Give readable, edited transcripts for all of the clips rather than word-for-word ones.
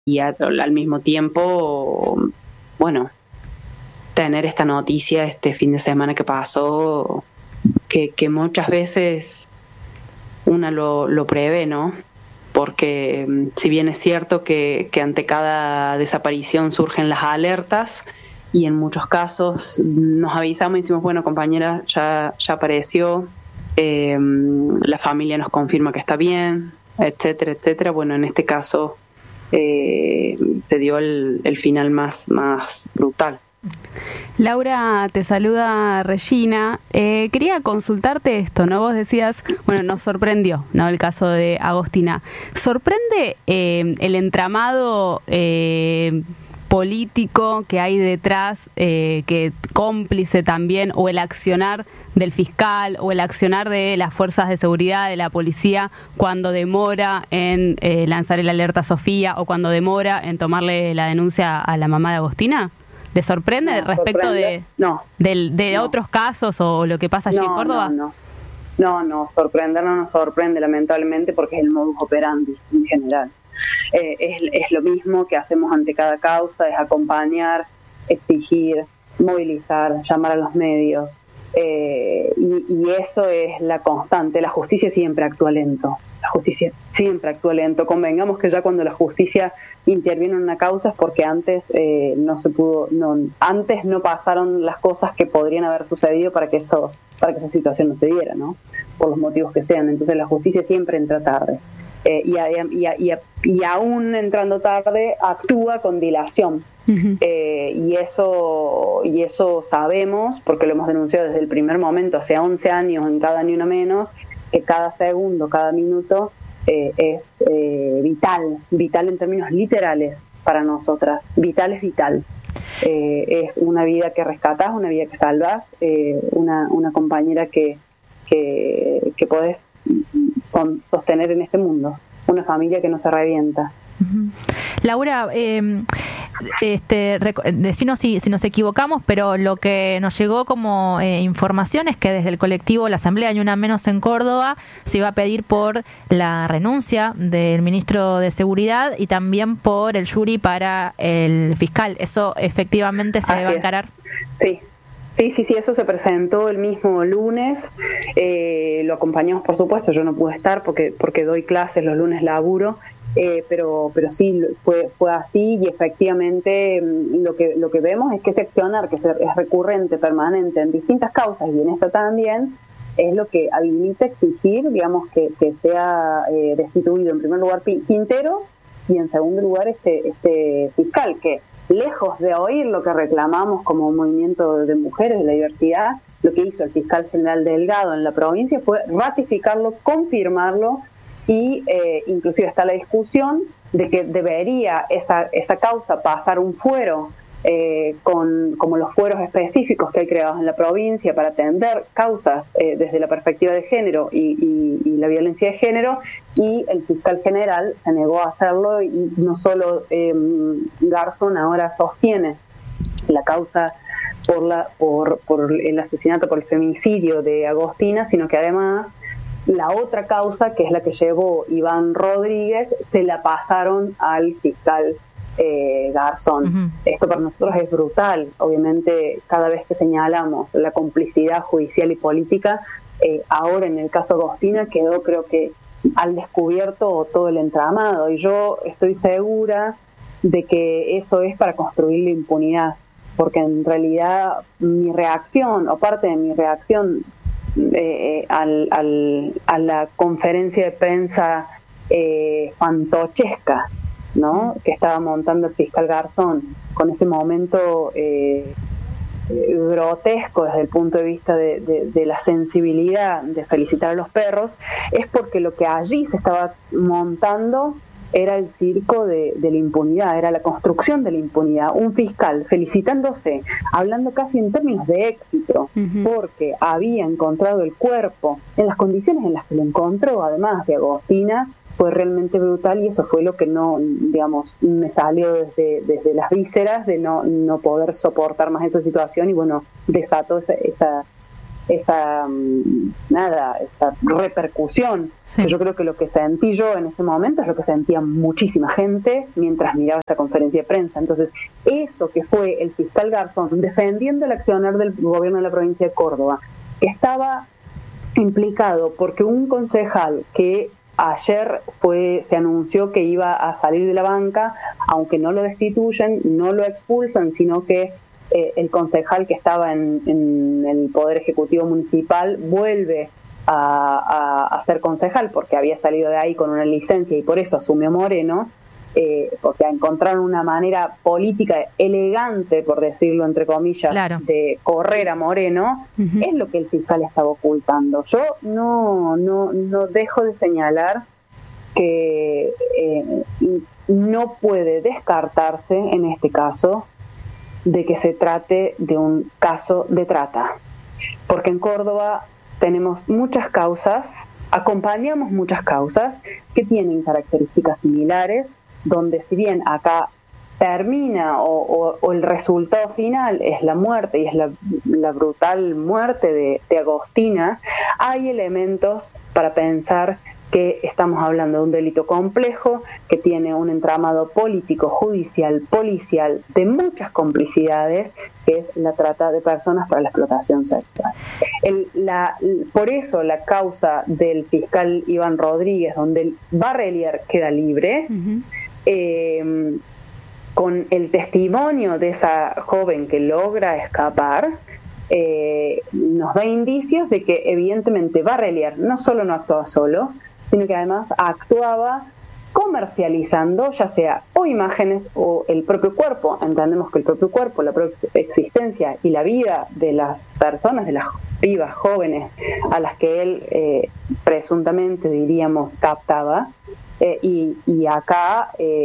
al mismo tiempo, bueno, tener esta noticia este fin de semana que pasó, que muchas veces una lo prevé, ¿no? Porque si bien es cierto que ante cada desaparición surgen las alertas, y en muchos casos nos avisamos y decimos, bueno, compañera, ya apareció, la familia nos confirma que está bien, etcétera, etcétera. Bueno, en este caso se dio el final más brutal. Laura, te saluda Regina. Quería consultarte esto, ¿no? Vos decías, bueno, nos sorprendió, ¿no? El caso de Agostina. ¿Sorprende el entramado político que hay detrás, que cómplice también, o el accionar del fiscal, o el accionar de las fuerzas de seguridad, de la policía, cuando demora en lanzar el alerta a Sofía, o cuando demora en tomarle la denuncia a la mamá de Agostina? ¿Le sorprende respecto de otros casos o lo que pasa allí en Córdoba? No, sorprender no nos sorprende, lamentablemente, porque es el modus operandi en general. Es lo mismo que hacemos ante cada causa, es acompañar, exigir, movilizar, llamar a los medios, y eso es la constante. La justicia siempre actúa lento. Convengamos que ya cuando la justicia interviene en una causa es porque antes antes no pasaron las cosas que podrían haber sucedido para que esa situación no se diera, ¿no? Por los motivos que sean. Entonces la justicia siempre entra tarde. Y aún entrando tarde actúa con dilación. Uh-huh. Y eso sabemos, porque lo hemos denunciado desde el primer momento, hace 11 años, en Cada Ni Una Menos, que cada segundo, cada minuto es vital en términos literales para nosotras. Vital es vital. Es una vida que rescatás, una vida que salvás, una compañera que podés sostener en este mundo, una familia que no se revienta. Uh-huh. Laura, decinos si nos equivocamos, pero lo que nos llegó como información es que desde el colectivo La Asamblea Ni Una Menos en Córdoba se iba a pedir por la renuncia del ministro de Seguridad y también por el jury para el fiscal. ¿Eso efectivamente se va a encarar? Sí, eso se presentó el mismo lunes, lo acompañamos, por supuesto. Yo no pude estar porque doy clases, los lunes laburo, pero sí fue así, y efectivamente lo que vemos es que ese accionar que es recurrente, permanente en distintas causas, y en esta también, es lo que habilita exigir, digamos, que sea destituido en primer lugar Quintero, y en segundo lugar este fiscal, que lejos de oír lo que reclamamos como un movimiento de mujeres de la diversidad, lo que hizo el fiscal general Delgado en la provincia fue ratificarlo, confirmarlo, y inclusive está la discusión de que debería esa causa pasar un fuero, como los fueros específicos que hay creados en la provincia para atender causas desde la perspectiva de género y la violencia de género, y el fiscal general se negó a hacerlo, y no solo Garzón ahora sostiene la causa por el asesinato, por el feminicidio de Agostina, sino que además la otra causa, que es la que llevó Iván Rodríguez, se la pasaron al fiscal Garzón. Uh-huh. Esto para nosotros es brutal. Obviamente, cada vez que señalamos la complicidad judicial y política, ahora en el caso Agostina quedó, creo que, al descubierto todo el entramado, y yo estoy segura de que eso es para construir la impunidad, porque en realidad mi reacción, o parte de mi reacción a la conferencia de prensa fantochesca, ¿no?, que estaba montando el fiscal Garzón, con ese momento grotesco desde el punto de vista de la sensibilidad de felicitar a los perros, es porque lo que allí se estaba montando era el circo de la impunidad, era la construcción de la impunidad. Un fiscal felicitándose, hablando casi en términos de éxito, uh-huh, porque había encontrado el cuerpo en las condiciones en las que lo encontró, además de Agostina, fue realmente brutal, y eso fue lo que no, digamos, me salió desde las vísceras de no poder soportar más esa situación, y bueno, desató esa repercusión. Sí. Yo creo que lo que sentí yo en ese momento es lo que sentía muchísima gente mientras miraba esta conferencia de prensa. Entonces, eso que fue el fiscal Garzón defendiendo el accionar del gobierno de la provincia de Córdoba, que estaba implicado porque un concejal que ayer se anunció que iba a salir de la banca, aunque no lo destituyen, no lo expulsan, sino que el concejal que estaba en el Poder Ejecutivo Municipal vuelve a ser concejal porque había salido de ahí con una licencia y por eso asumió Moreno, porque encontraron una manera política elegante, por decirlo entre comillas, claro, de correr a Moreno. Es lo que el fiscal estaba ocultando. Yo no dejo de señalar que no puede descartarse en este caso de que se trate de un caso de trata, porque en Córdoba tenemos muchas causas, acompañamos muchas causas que tienen características similares, donde si bien acá termina o el resultado final es la muerte y es la brutal muerte de Agostina, hay elementos para pensar que estamos hablando de un delito complejo que tiene un entramado político, judicial, policial, de muchas complicidades, que es la trata de personas para la explotación sexual. Por eso la causa del fiscal Iván Rodríguez, donde el Barrelier queda libre, con el testimonio de esa joven que logra escapar, nos da indicios de que evidentemente Barrelier no solo no actuaba solo, sino que además actuaba comercializando ya sea o imágenes o el propio cuerpo. Entendemos que el propio cuerpo, la propia existencia y la vida de las personas, de las pibas jóvenes a las que él presuntamente, diríamos, captaba, y acá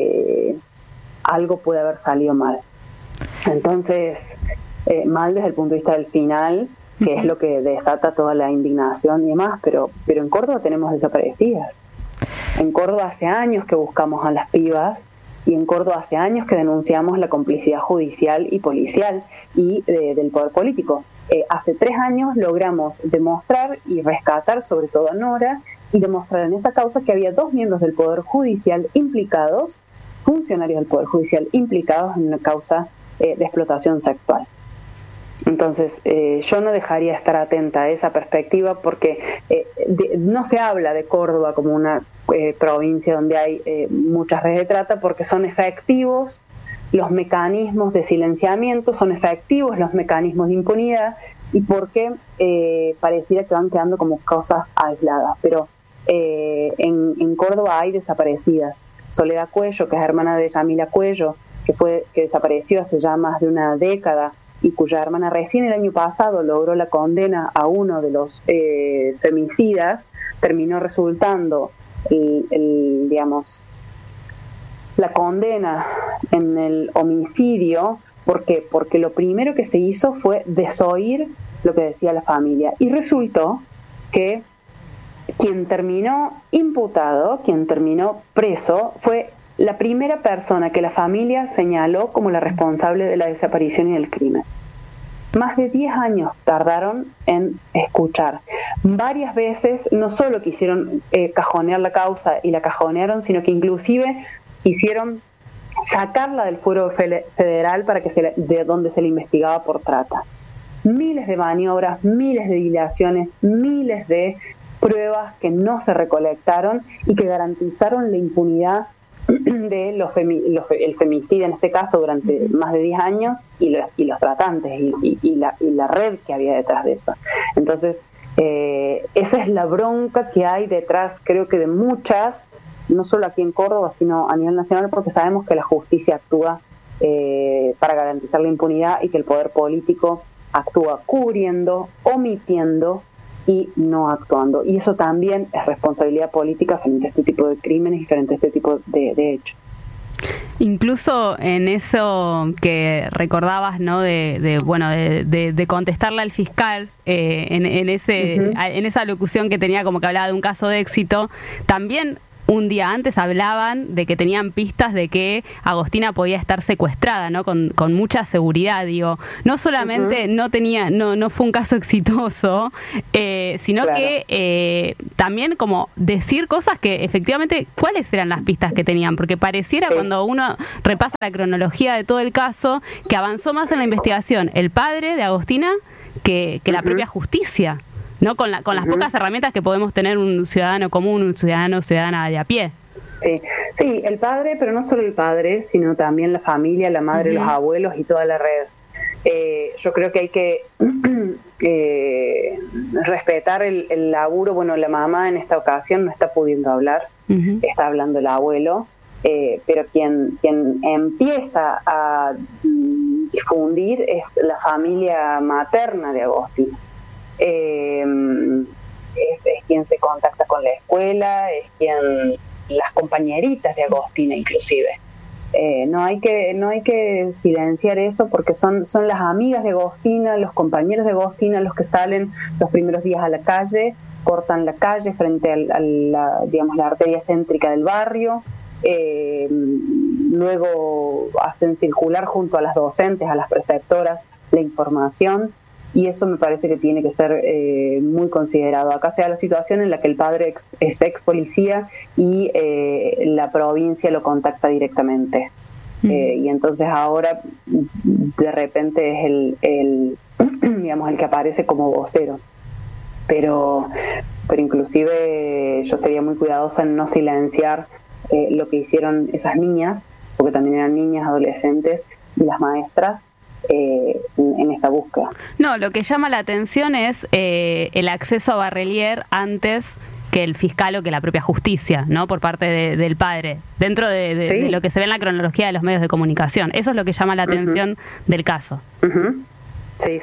algo puede haber salido mal. Entonces, mal desde el punto de vista del final, que es lo que desata toda la indignación y demás, pero en Córdoba tenemos desaparecidas. En Córdoba hace años que buscamos a las pibas y en Córdoba hace años que denunciamos la complicidad judicial y policial y del poder político. Hace 3 años logramos demostrar y rescatar, sobre todo a Nora, y demostrar en esa causa que había 2 miembros del Poder Judicial implicados, funcionarios del Poder Judicial implicados en una causa de explotación sexual. Entonces, yo no dejaría de estar atenta a esa perspectiva porque no se habla de Córdoba como una provincia donde hay muchas redes de trata, porque son efectivos los mecanismos de silenciamiento, son efectivos los mecanismos de impunidad y porque pareciera que van quedando como cosas aisladas. Pero en Córdoba hay desaparecidas. Soledad Cuello, que es hermana de Yamila Cuello, que desapareció hace ya más de una década, y cuya hermana recién el año pasado logró la condena a uno de los femicidas, terminó resultando digamos, la condena en el homicidio. ¿Por qué? Porque lo primero que se hizo fue desoír lo que decía la familia, y resultó que quien terminó imputado, quien terminó preso, fue la primera persona que la familia señaló como la responsable de la desaparición y del crimen. Más de 10 años tardaron en escuchar. Varias veces no solo quisieron cajonear la causa y la cajonearon, sino que inclusive quisieron sacarla del fuero federal para que de donde se le investigaba por trata. Miles de maniobras, miles de dilaciones, miles de pruebas que no se recolectaron y que garantizaron la impunidad de el femicidio en este caso durante más de 10 años y los tratantes y la red que había detrás de eso. Entonces, esa es la bronca que hay detrás, creo que de muchas, no solo aquí en Córdoba, sino a nivel nacional, porque sabemos que la justicia actúa para garantizar la impunidad y que el poder político actúa cubriendo, omitiendo y no actuando. Y eso también es responsabilidad política frente a este tipo de crímenes y frente a este tipo de hechos. Incluso en eso que recordabas, ¿no? De contestarle al fiscal, en esa locución que tenía como que hablaba de un caso de éxito, también un día antes hablaban de que tenían pistas de que Agostina podía estar secuestrada, ¿no? Con mucha seguridad, digo. No solamente no fue un caso exitoso, sino claro, que también como decir cosas que efectivamente, ¿cuáles eran las pistas que tenían? Porque pareciera cuando uno repasa la cronología de todo el caso, que avanzó más en la investigación el padre de Agostina que la propia justicia. ¿No? Con las pocas herramientas que podemos tener un ciudadano común, un ciudadana de a pie. Sí, el padre, pero no solo el padre, sino también la familia, la madre, los abuelos y toda la red. Yo creo que hay que respetar el laburo. Bueno, la mamá en esta ocasión no está pudiendo hablar, está hablando el abuelo, pero quien empieza a difundir es la familia materna de Agostina. Es quien se contacta con la escuela, es quien las compañeritas de Agostina inclusive. No hay que silenciar eso, porque son las amigas de Agostina, los compañeros de Agostina los que salen los primeros días a la calle, cortan la calle frente a la arteria céntrica del barrio, luego hacen circular junto a las docentes, a las preceptoras, la información. Y eso me parece que tiene que ser muy considerado. Acá se da la situación en la que el padre es ex policía y la provincia lo contacta directamente. Y entonces ahora de repente es el que aparece como vocero. Pero inclusive yo sería muy cuidadosa en no silenciar lo que hicieron esas niñas, porque también eran niñas, adolescentes, y las maestras, en esta búsqueda. No, lo que llama la atención es el acceso a Barrelier antes que el fiscal o que la propia justicia, ¿no? Por parte del padre, dentro de lo que se ve en la cronología de los medios de comunicación. Eso es lo que llama la atención del caso. Sí,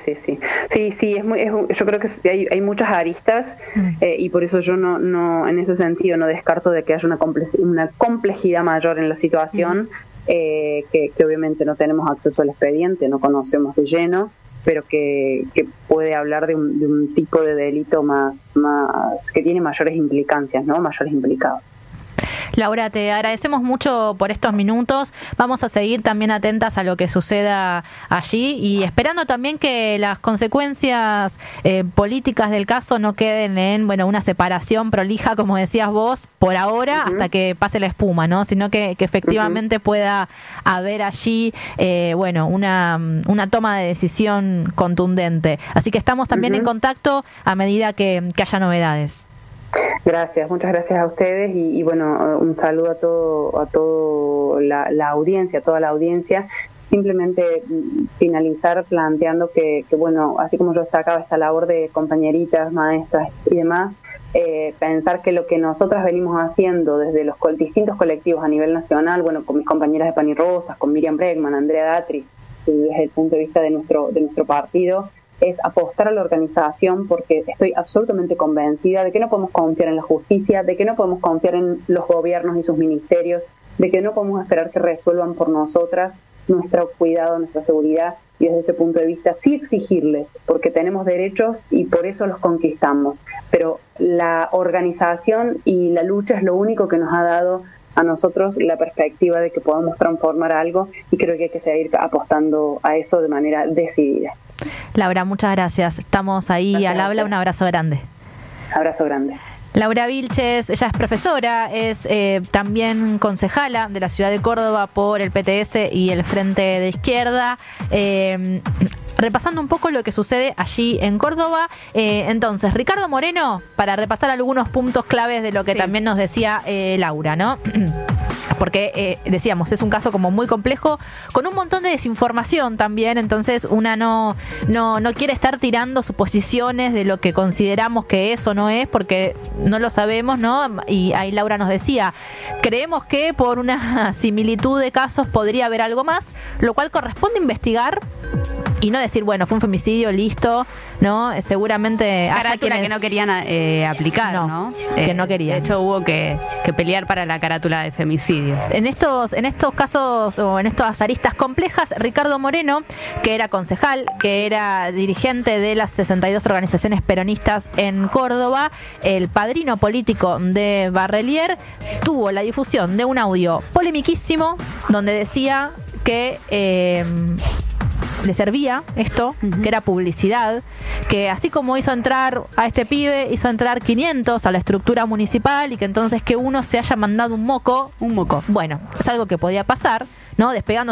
yo creo que hay muchas aristas y por eso yo no en ese sentido no descarto de que haya una complejidad mayor en la situación. Que obviamente no tenemos acceso al expediente, no conocemos de lleno, pero que puede hablar de un tipo de delito más que tiene mayores implicancias, ¿no? Mayores implicados. Laura, te agradecemos mucho por estos minutos. Vamos a seguir también atentas a lo que suceda allí y esperando también que las consecuencias políticas del caso no queden en una separación prolija, como decías vos, por ahora, hasta que pase la espuma, ¿no? Sino que efectivamente pueda haber allí una toma de decisión contundente. Así que estamos también en contacto a medida que haya novedades. Gracias, muchas gracias a ustedes y un saludo a toda la audiencia, a toda la audiencia. Simplemente finalizar planteando que así como yo destacaba esta labor de compañeritas, maestras y demás, pensar que lo que nosotras venimos haciendo desde los distintos colectivos a nivel nacional, con mis compañeras de Pan y Rosas, con Miriam Bregman, Andrea Datri, desde el punto de vista de nuestro partido, es apostar a la organización, porque estoy absolutamente convencida de que no podemos confiar en la justicia, de que no podemos confiar en los gobiernos y sus ministerios, de que no podemos esperar que resuelvan por nosotras nuestro cuidado, nuestra seguridad, y desde ese punto de vista sí exigirles, porque tenemos derechos y por eso los conquistamos, pero la organización y la lucha es lo único que nos ha dado a nosotros la perspectiva de que podamos transformar algo, y creo que hay que seguir apostando a eso de manera decidida. Laura, muchas gracias. Estamos ahí al habla. Un abrazo grande. Abrazo grande. Laura Vilches, ella es profesora, es también concejala de la ciudad de Córdoba por el PTS y el Frente de Izquierda. Repasando un poco lo que sucede allí en Córdoba. Entonces, Ricardo Moreno, para repasar algunos puntos claves de lo que también nos decía Laura, ¿no? Porque decíamos, es un caso como muy complejo, con un montón de desinformación también, entonces una no quiere estar tirando suposiciones de lo que consideramos que es o no es, porque no lo sabemos, ¿no? Y ahí Laura nos decía, creemos que por una similitud de casos podría haber algo más, lo cual corresponde investigar y no decir, bueno, fue un femicidio, listo, ¿no? Seguramente... Carátula que no querían aplicar, ¿no? Que no querían. De hecho, hubo que pelear para la carátula de femicidio. En estos casos, o en estas aristas complejas, Ricardo Moreno, que era concejal, que era dirigente de las 62 organizaciones peronistas en Córdoba, el padrino político de Barrelier, tuvo la difusión de un audio polemiquísimo donde decía que le servía esto, que era publicidad, que así como hizo entrar a este pibe, hizo entrar 500 a la estructura municipal, y que entonces que uno se haya mandado un moco. Bueno, es algo que podía pasar, ¿no? Despegándose